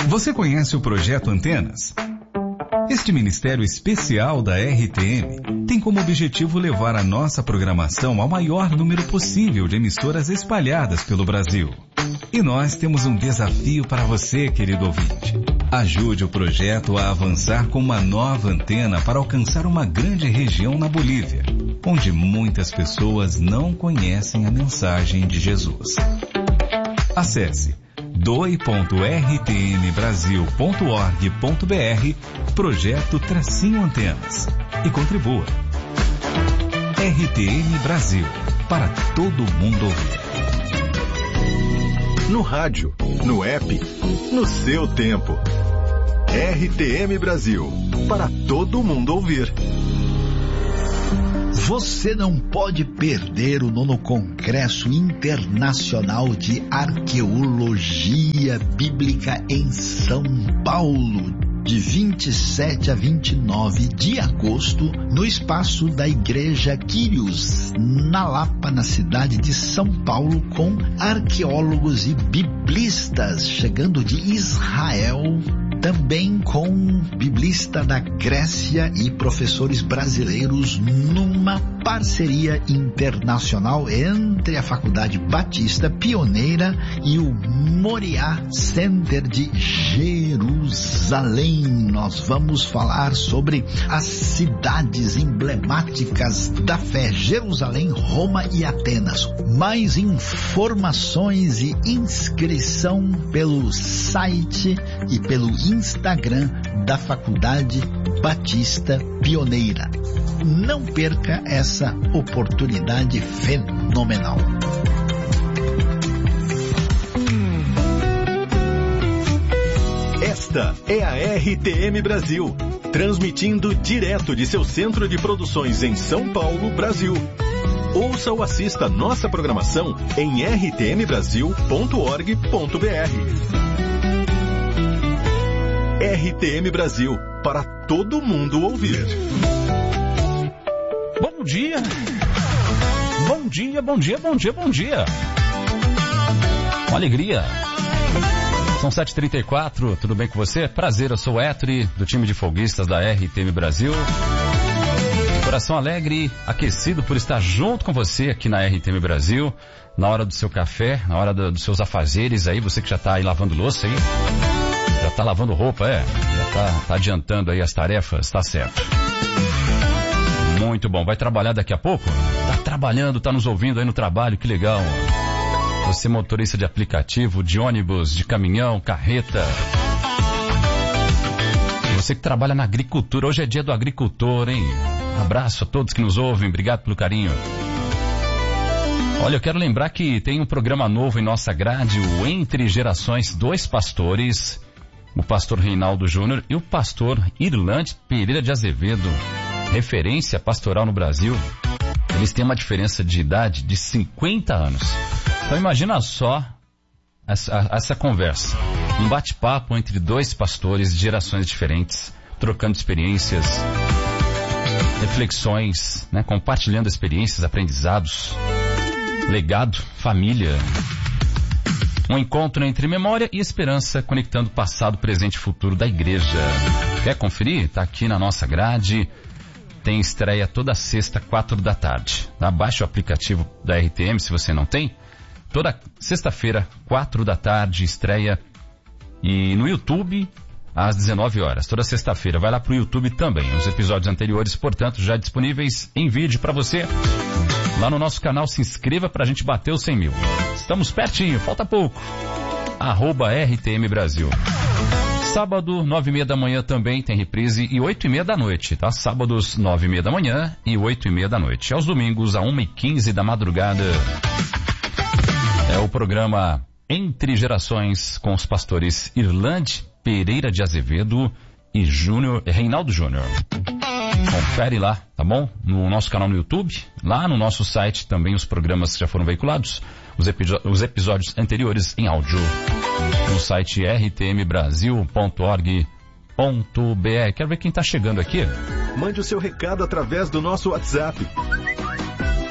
Você conhece o Projeto Antenas? Este ministério especial da RTM tem como objetivo levar a nossa programação ao maior número possível de emissoras espalhadas pelo Brasil. E nós temos um desafio para você, querido ouvinte. Ajude o projeto a avançar com uma nova antena para alcançar uma grande região na Bolívia, onde muitas pessoas não conhecem a mensagem de Jesus. Acesse doe.rtmbrasil.org.br Projeto-Antenas e contribua. RTM Brasil, para todo mundo ouvir. No rádio, no app, no seu tempo. RTM Brasil, para todo mundo ouvir. Você não pode perder o 9º Congresso Internacional de Arqueologia Bíblica em São Paulo, de 27 a 29 de agosto, no espaço da Igreja Quírios, na Lapa, na cidade de São Paulo, com arqueólogos e biblistas chegando de Israel, também com biblista da Grécia e professores brasileiros, numa parceria internacional entre a Faculdade Batista Pioneira e o Moriá Center de Jerusalém. Nós vamos falar sobre as cidades emblemáticas da fé: Jerusalém, Roma e Atenas. Mais informações e inscrição pelo site e pelo Instagram da Faculdade Batista Pioneira. Não perca essa oportunidade fenomenal. Esta é a RTM Brasil, transmitindo direto de seu centro de produções em São Paulo, Brasil. Ouça ou assista nossa programação em rtmbrasil.org.br. RTM Brasil, para todo mundo ouvir. Bom dia! Bom dia, bom dia, bom dia, bom dia! Uma alegria! São 7h34, tudo bem com você? Prazer, eu sou o Etri, do time de folguistas da RTM Brasil. Coração alegre, aquecido por estar junto com você aqui na RTM Brasil, na hora do seu café, na hora dos seus afazeres aí, você que já está aí lavando louça aí. Já tá lavando roupa, já tá adiantando aí as tarefas, tá certo. Muito bom, vai trabalhar daqui a pouco? Tá trabalhando, tá nos ouvindo aí no trabalho, que legal. Você motorista de aplicativo, de ônibus, de caminhão, carreta. Você que trabalha na agricultura, hoje é dia do agricultor, hein? Abraço a todos que nos ouvem, obrigado pelo carinho. Olha, eu quero lembrar que tem um programa novo em nossa grade, o Entre Gerações, 2 pastores, o pastor Reinaldo Júnior e o pastor Irlande Pereira de Azevedo, referência pastoral no Brasil. Eles têm uma diferença de idade de 50 anos. Então imagina só essa conversa, um bate-papo entre 2 pastores de gerações diferentes, trocando experiências, reflexões, né, compartilhando experiências, aprendizados, legado, família. Um encontro entre memória e esperança, conectando passado, presente e futuro da igreja. Quer conferir? Tá aqui na nossa grade. Tem estreia toda sexta, 4 da tarde. Baixe o aplicativo da RTM, se você não tem. Toda sexta-feira, 4 da tarde, estreia. E no YouTube, às 19 horas. Toda sexta-feira. Vai lá pro YouTube também. Os episódios anteriores, portanto, já disponíveis em vídeo para você. Lá no nosso canal, se inscreva pra gente bater os 100 mil. Estamos pertinho, falta pouco. @RTM Brasil. Sábado, 9h30 da manhã também tem reprise e 8h30 da noite, tá? Sábados, 9h30 da manhã e 8h30 da noite. Aos domingos, a 1h15 da madrugada. É o programa Entre Gerações com os pastores Irlande Pereira de Azevedo e Reinaldo Júnior. Confere lá, tá bom? No nosso canal no YouTube, lá no nosso site também os programas que já foram veiculados, os episódios anteriores em áudio. No site rtmbrasil.org.br. Quero ver quem tá chegando aqui. Mande o seu recado através do nosso WhatsApp.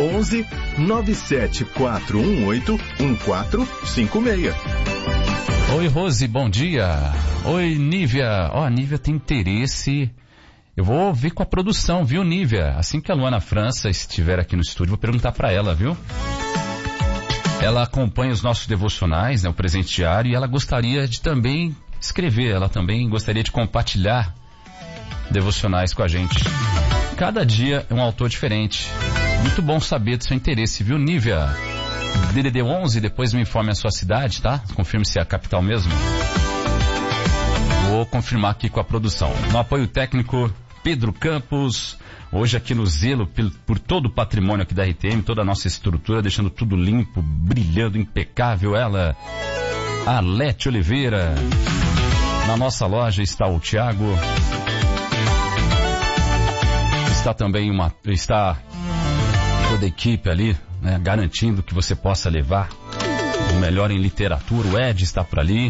11 97418 1456. Oi, Rose, bom dia. Oi, Nívia. Ó, a Nívia tem interesse. Eu vou ver com a produção, viu, Nívia? Assim que a Luana França estiver aqui no estúdio, vou perguntar pra ela, viu? Ela acompanha os nossos devocionais, né, o presente diário, e ela gostaria de também escrever, ela também gostaria de compartilhar devocionais com a gente. Cada dia é um autor diferente. Muito bom saber do seu interesse, viu, Nívia? DDD 11, depois me informe a sua cidade, tá? Confirme se é a capital mesmo. Vou confirmar aqui com a produção. No apoio técnico, Pedro Campos. Hoje aqui no zelo por todo o patrimônio aqui da RTM, toda a nossa estrutura, deixando tudo limpo, brilhando, impecável. Ela, Arlete Oliveira. Na nossa loja está o Thiago. Está também está toda a equipe ali, né, garantindo que você possa levar o melhor em literatura. O Ed está por ali.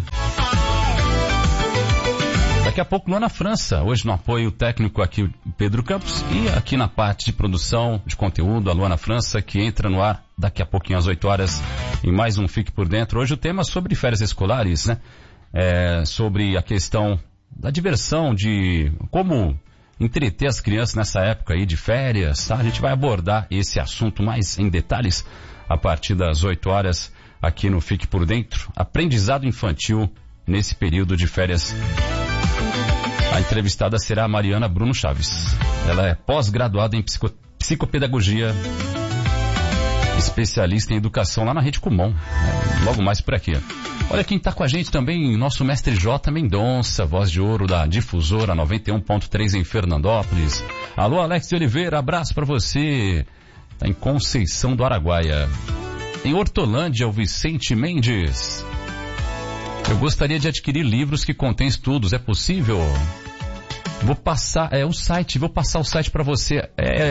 Daqui a pouco Luana França, hoje no apoio técnico aqui o Pedro Campos, e aqui na parte de produção de conteúdo a Luana França, que entra no ar daqui a pouquinho às 8 horas em mais um Fique por Dentro. Hoje o tema é sobre férias escolares, né? Sobre a questão da diversão, de como entreter as crianças nessa época aí de férias, tá? A gente vai abordar esse assunto mais em detalhes a partir das 8 horas aqui no Fique por Dentro. Aprendizado infantil nesse período de férias. A entrevistada será a Mariana Bruno Chaves. Ela é pós-graduada em psicopedagogia, especialista em educação lá na Rede Kumon. Logo mais por aqui. Olha quem está com a gente também, nosso mestre J. Mendonça, voz de ouro da Difusora 91.3 em Fernandópolis. Alô, Alex de Oliveira, abraço para você. Está em Conceição do Araguaia. Em Hortolândia, o Vicente Mendes. Eu gostaria de adquirir livros que contêm estudos, é possível? Vou passar o site para você. É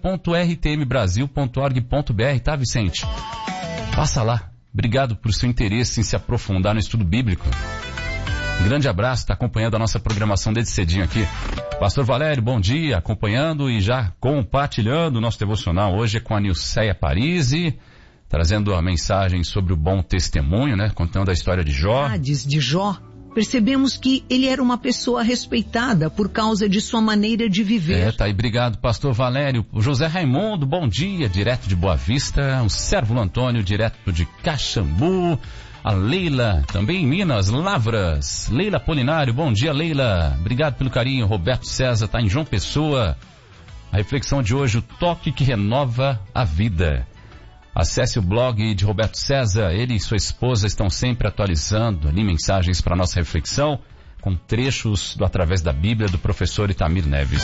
loja.rtmbrasil.org.br, tá, Vicente? Passa lá. Obrigado por seu interesse em se aprofundar no estudo bíblico. Grande abraço, está acompanhando a nossa programação desde cedinho aqui. Pastor Valério, bom dia, acompanhando e já compartilhando o nosso devocional. Hoje é com a Nilceia Parisi, trazendo a mensagem sobre o bom testemunho, né? Contando a história de Jó. De Jó, percebemos que ele era uma pessoa respeitada por causa de sua maneira de viver. Tá aí, obrigado, pastor Valério. O José Raimundo, bom dia, direto de Boa Vista. O Sérvulo Antônio, direto de Caxambu. A Leila, também em Minas, Lavras. Leila Polinário, bom dia, Leila. Obrigado pelo carinho. Roberto César, tá em João Pessoa. A reflexão de hoje, o toque que renova a vida. Acesse o blog de Roberto César, ele e sua esposa estão sempre atualizando ali mensagens para nossa reflexão, com trechos do Através da Bíblia do professor Itamir Neves.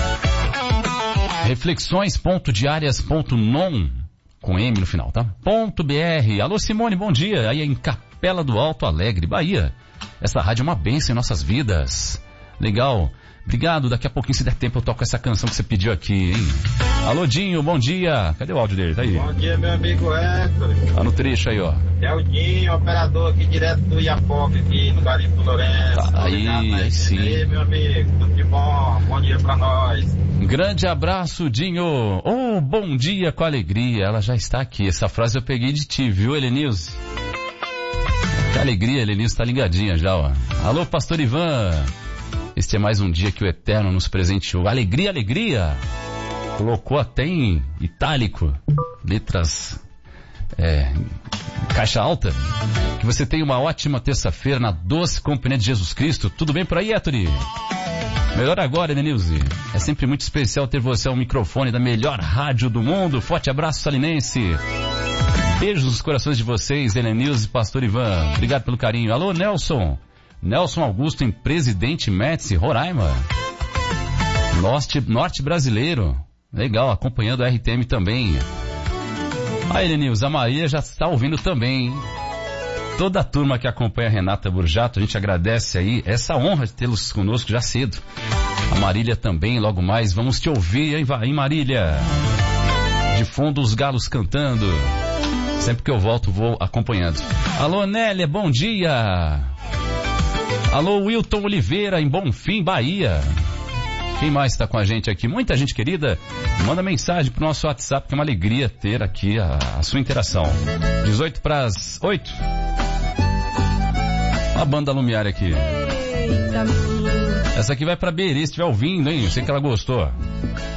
Reflexões.diárias.non, com M no final, tá? .br. Alô, Simone, bom dia. Aí em Capela do Alto Alegre, Bahia. Essa rádio é uma bênção em nossas vidas. Legal. Obrigado, daqui a pouquinho, se der tempo, eu toco essa canção que você pediu aqui, hein? Alô, Dinho, bom dia. Cadê o áudio dele? Tá aí. Bom dia, meu amigo Héctor. Tá no trecho aí, ó. É o Dinho, operador aqui direto do Iapoque, aqui no Garimpo do Lourenço. Tá, aí sim. Aí, meu amigo, tudo de bom. Bom dia pra nós. Um grande abraço, Dinho. Oh, bom dia com alegria. Ela já está aqui. Essa frase eu peguei de ti, viu, Helenilze? Que alegria, Helenilze tá ligadinha já, ó. Alô, pastor Ivan. Este é mais um dia que o Eterno nos presenteou. Alegria, alegria. Colocou até em itálico, letras caixa alta. Que você tenha uma ótima terça-feira na doce companhia de Jesus Cristo. Tudo bem por aí, Héctori? Melhor agora, Nenilze. É sempre muito especial ter você ao microfone da melhor rádio do mundo. Forte abraço, salinense. Beijos nos corações de vocês, Helenilze e pastor Ivan. Obrigado pelo carinho. Alô, Nelson. Nelson Augusto em Presidente Médici, Roraima. Norte brasileiro. Legal, acompanhando a RTM também. Aí, Helenilze, a Maria já está ouvindo também, hein? Toda a turma que acompanha a Renata Burjato, a gente agradece aí essa honra de tê-los conosco já cedo. A Marília também, logo mais, vamos te ouvir, hein, Marília? De fundo, os galos cantando. Sempre que eu volto, vou acompanhando. Alô, Nélia, bom dia! Alô, Wilton Oliveira, em Bonfim, Bahia. Quem mais está com a gente aqui? Muita gente querida. Manda mensagem pro nosso WhatsApp, que é uma alegria ter aqui a sua interação. 18 para as 8. A banda Lumiar aqui. Eita, menino. Essa aqui vai pra Berê, se estiver ouvindo, hein? Eu sei que ela gostou.